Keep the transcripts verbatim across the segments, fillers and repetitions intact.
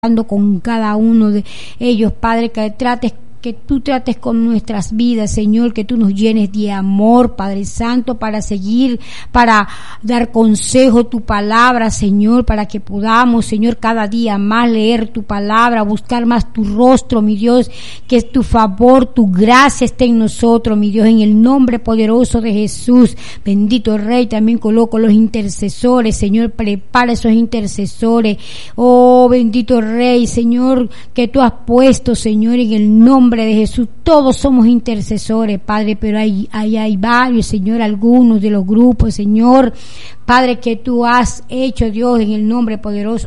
con cada uno de ellos, Padre, que trates que tú trates con nuestras vidas, Señor, que tú nos llenes de amor, Padre Santo, para seguir, para dar consejo, tu palabra, Señor, para que podamos, Señor, cada día más leer tu palabra, buscar más tu rostro, mi Dios, que tu favor, tu gracia esté en nosotros, mi Dios, en el nombre poderoso de Jesús. Bendito Rey, también coloco los intercesores, Señor, prepara esos intercesores, oh bendito Rey, Señor, que tú has puesto, Señor, en el nombre de Jesús. Todos somos intercesores, Padre, pero hay, hay, hay varios, Señor, algunos de los grupos, Señor, Padre, que tú has hecho, Dios, en el nombre poderoso.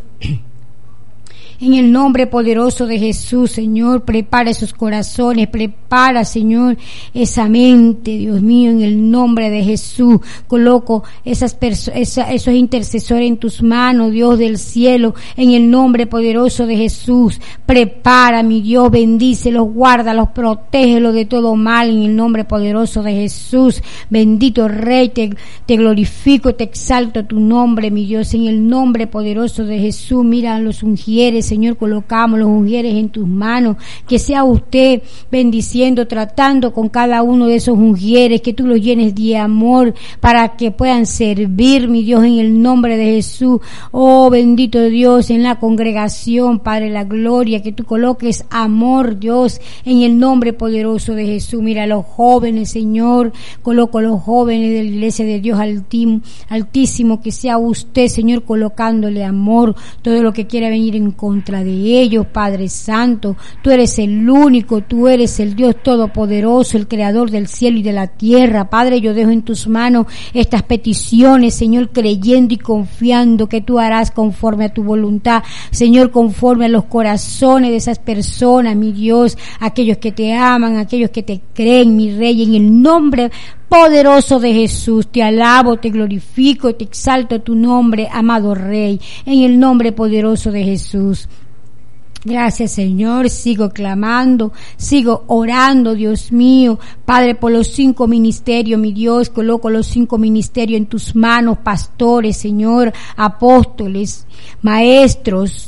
En el nombre poderoso de Jesús, Señor, prepara esos corazones, prepara, Señor, esa mente, Dios mío, en el nombre de Jesús. Coloco esas perso- esa, esos intercesores en tus manos, Dios del cielo, en el nombre poderoso de Jesús. Prepara, mi Dios, bendícelos, guárdalos, protégelos de todo mal, en el nombre poderoso de Jesús. Bendito Rey, te, te glorifico, te exalto tu nombre, mi Dios, en el nombre poderoso de Jesús. Mira a los ungieres, Señor, colocamos los ungieres en tus manos, que sea usted bendiciendo, tratando con cada uno de esos ungieres, que tú los llenes de amor para que puedan servir, mi Dios, en el nombre de Jesús. Oh bendito Dios, en la congregación, Padre, la gloria, que tú coloques amor, Dios, en el nombre poderoso de Jesús. Mira a los jóvenes, Señor, coloco a los jóvenes de la iglesia de Dios Altísimo, que sea usted, Señor, colocándole amor, todo lo que quiera venir en contra contra de ellos, Padre Santo. Tú eres el único, tú eres el Dios todopoderoso, el creador del cielo y de la tierra. Padre, yo dejo en tus manos estas peticiones, Señor, creyendo y confiando que tú harás conforme a tu voluntad, Señor, conforme a los corazones de esas personas, mi Dios, aquellos que te aman, aquellos que te creen, mi Rey, en el nombre poderoso de Jesús. Te alabo, te glorifico y te exalto tu nombre, amado Rey, en el nombre poderoso de Jesús. Gracias, Señor, sigo clamando, sigo orando, Dios mío, Padre, por los cinco ministerios, mi Dios, coloco los cinco ministerios en tus manos, pastores, Señor, apóstoles, maestros,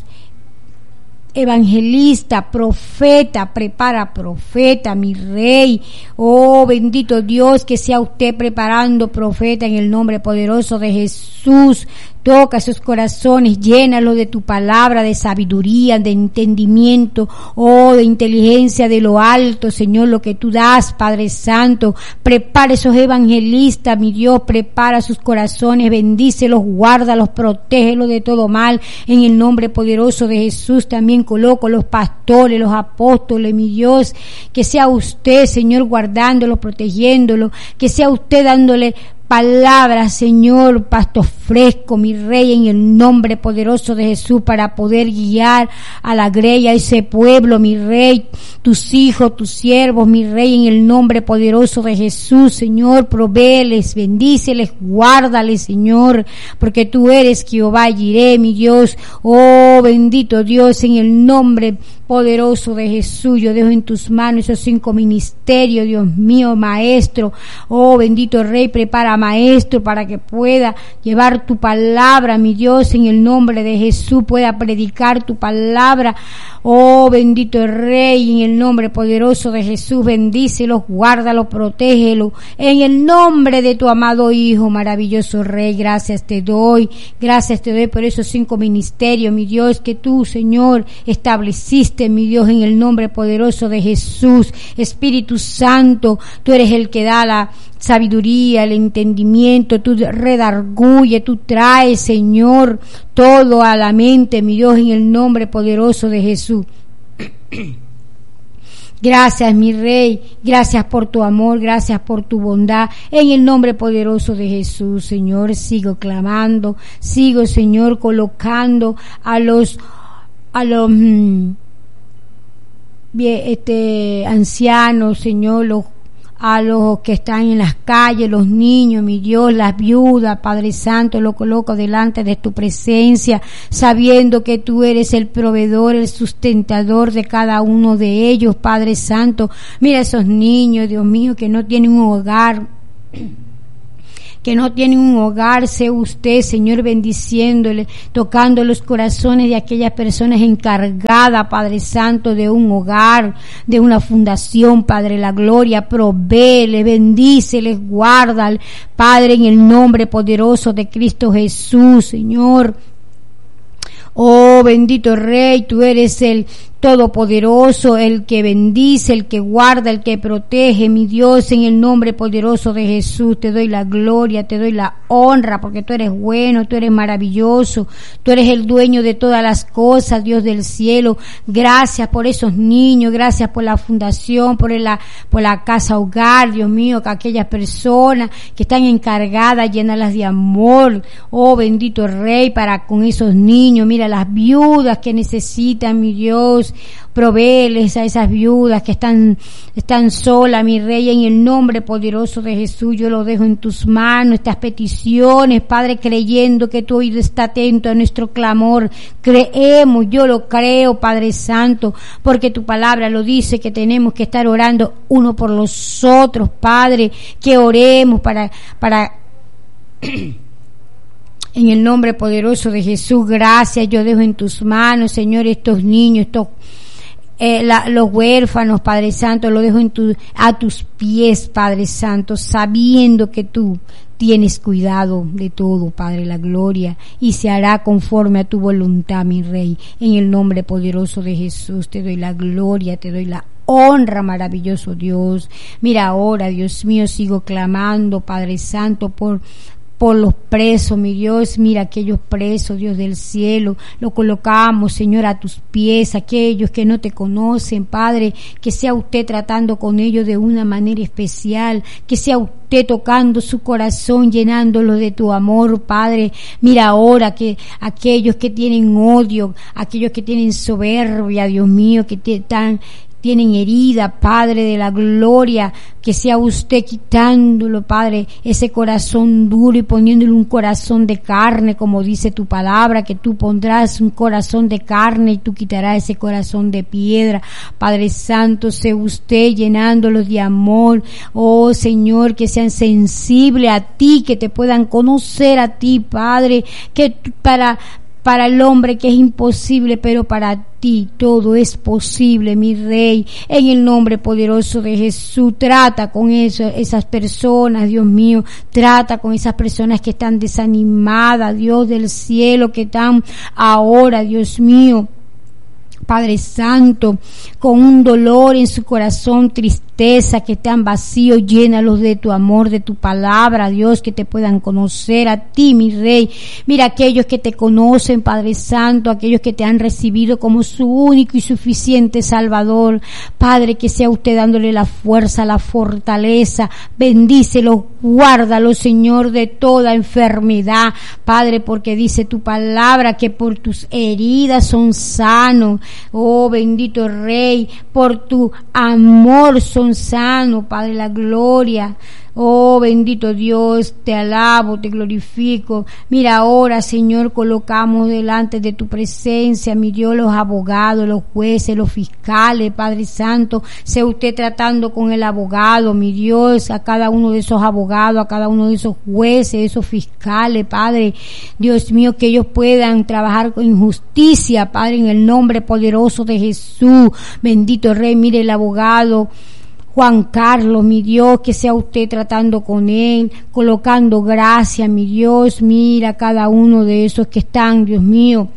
evangelista, profeta, prepara profeta, mi Rey. Oh bendito Dios, que sea usted preparando profeta en el nombre poderoso de Jesús. Toca esos corazones, llénalos de tu palabra, de sabiduría, de entendimiento, oh, de inteligencia de lo alto, Señor, lo que tú das, Padre Santo. Prepara esos evangelistas, mi Dios, prepara sus corazones, bendícelos, guárdalos, protégelos de todo mal, en el nombre poderoso de Jesús. También coloco los pastores, los apóstoles, mi Dios, que sea usted, Señor, guardándolos, protegiéndolos, que sea usted dándole palabras, Señor, pasto fresco, mi Rey, en el nombre poderoso de Jesús, para poder guiar a la grey, a ese pueblo, mi Rey, tus hijos, tus siervos, mi Rey, en el nombre poderoso de Jesús, Señor, provéeles, bendíceles, guárdales, Señor, porque tú eres Jehová Jireh, mi Dios. Oh bendito Dios, en el nombre poderoso de Jesús, yo dejo en tus manos esos cinco ministerios, Dios mío, maestro. Oh bendito Rey, prepara maestro para que pueda llevar tu palabra, mi Dios, en el nombre de Jesús, pueda predicar tu palabra. Oh bendito Rey, en el nombre poderoso de Jesús, bendícelos, guárdalos, protégelos, en el nombre de tu amado Hijo, maravilloso Rey. Gracias te doy, gracias te doy por esos cinco ministerios, mi Dios, que tú, Señor, estableciste, mi Dios, en el nombre poderoso de Jesús. Espíritu Santo, tú eres el que da la sabiduría, el entendimiento, tú redarguye, tú traes, Señor, todo a la mente, mi Dios, en el nombre poderoso de Jesús. Gracias, mi Rey, gracias por tu amor, gracias por tu bondad, en el nombre poderoso de Jesús, Señor. Sigo clamando, sigo, Señor, colocando a los a los mmm, este ancianos, Señor, los a los que están en las calles, los niños, mi Dios, las viudas, Padre Santo, lo coloco delante de tu presencia, sabiendo que tú eres el proveedor, el sustentador de cada uno de ellos, Padre Santo. Mira esos niños, Dios mío, que no tienen un hogar, que no tienen un hogar, sea usted, Señor, bendiciéndole, tocando los corazones de aquellas personas encargadas, Padre Santo, de un hogar, de una fundación, Padre, la gloria, provéele, bendíceles, guárdale, Padre, en el nombre poderoso de Cristo Jesús, Señor. Oh, bendito Rey, tú eres el Todopoderoso, el que bendice, el que guarda, el que protege, mi Dios, en el nombre poderoso de Jesús, te doy la gloria, te doy la honra, porque tú eres bueno, tú eres maravilloso, tú eres el dueño de todas las cosas, Dios del cielo. Gracias por esos niños, gracias por la fundación, por la, por la casa hogar, Dios mío, que aquellas personas que están encargadas, llénalas de amor, oh bendito Rey, para con esos niños, mira las viudas que necesitan, mi Dios, provéeles a esas viudas que están, están solas, mi Rey, en el nombre poderoso de Jesús, yo lo dejo en tus manos, estas peticiones, Padre, creyendo que tu oído está atento a nuestro clamor, creemos, yo lo creo, Padre Santo, porque tu palabra lo dice, que tenemos que estar orando uno por los otros, Padre, que oremos para, para, en el nombre poderoso de Jesús, gracias, yo dejo en tus manos, Señor, estos niños, estos eh, la, los huérfanos, Padre Santo, lo dejo en tu, a tus pies, Padre Santo, sabiendo que tú tienes cuidado de todo, Padre, la gloria, y se hará conforme a tu voluntad, mi Rey. En el nombre poderoso de Jesús, te doy la gloria, te doy la honra, maravilloso Dios. Mira ahora, Dios mío, sigo clamando, Padre Santo, por por los presos, mi Dios, mira aquellos presos, Dios del cielo, lo colocamos, Señor, a tus pies, aquellos que no te conocen, Padre, que sea usted tratando con ellos de una manera especial, que sea usted tocando su corazón, llenándolo de tu amor, Padre. Mira ahora que aquellos que tienen odio, aquellos que tienen soberbia, Dios mío, que te están tienen herida, Padre de la gloria, que sea usted quitándolo, Padre, ese corazón duro y poniéndole un corazón de carne, como dice tu palabra, que tú pondrás un corazón de carne y tú quitarás ese corazón de piedra. Padre Santo, sea usted llenándolos de amor, oh Señor, que sean sensibles a ti, que te puedan conocer a ti, Padre, que para Para el hombre que es imposible, pero para ti todo es posible, mi Rey. En el nombre poderoso de Jesús, trata con eso, esas personas, Dios mío. Trata con esas personas que están desanimadas, Dios del cielo, que están ahora, Dios mío, Padre Santo, con un dolor en su corazón, tristeza, que están vacíos, llénalos de tu amor, de tu palabra, Dios, que te puedan conocer a ti, mi Rey. Mira aquellos que te conocen, Padre Santo, aquellos que te han recibido como su único y suficiente Salvador. Padre, que sea usted dándole la fuerza, la fortaleza, bendícelos, guárdalos, Señor, de toda enfermedad, Padre, porque dice tu palabra que por tus heridas son sanos. Oh bendito Rey, por tu amor son sanos, Padre, la gloria. Oh bendito Dios, te alabo, te glorifico. Mira ahora, Señor, colocamos delante de tu presencia, mi Dios, los abogados, los jueces, los fiscales, Padre Santo. Sea usted tratando con el abogado, mi Dios, a cada uno de esos abogados, a cada uno de esos jueces, esos fiscales, Padre. Dios mío, que ellos puedan trabajar con justicia, Padre, en el nombre poderoso de Jesús. Bendito Rey, mire el abogado Juan Carlos, mi Dios, que sea usted tratando con él, colocando gracia, mi Dios. Mira cada uno de esos que están, Dios mío,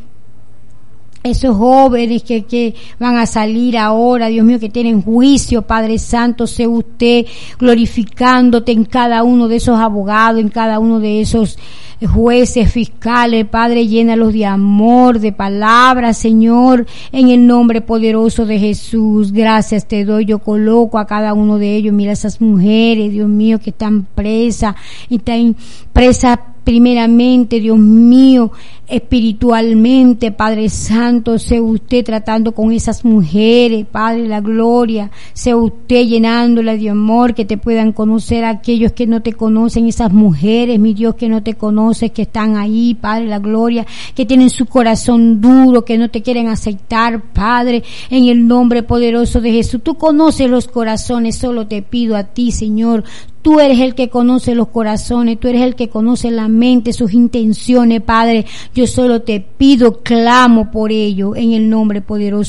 esos jóvenes que, que van a salir ahora, Dios mío, que tienen juicio, Padre Santo, sea usted glorificándote en cada uno de esos abogados, en cada uno de esos jueces, fiscales, Padre, llénalos de amor, de palabras, Señor, en el nombre poderoso de Jesús. Gracias te doy, yo coloco a cada uno de ellos. Mira esas mujeres, Dios mío, que están presas, y están presas primeramente, Dios mío, espiritualmente, Padre Santo. Sea usted tratando con esas mujeres, Padre, la gloria. Sea usted llenándolas de amor, que te puedan conocer a aquellos que no te conocen, esas mujeres, mi Dios, que no te conocen, que están ahí, Padre, la gloria, que tienen su corazón duro, que no te quieren aceptar, Padre, en el nombre poderoso de Jesús. Tú conoces los corazones, solo te pido a ti, Señor. Tú eres el que conoce los corazones, tú eres el que conoce la mente, sus intenciones, Padre. Yo solo te pido, clamo por ello en el nombre poderoso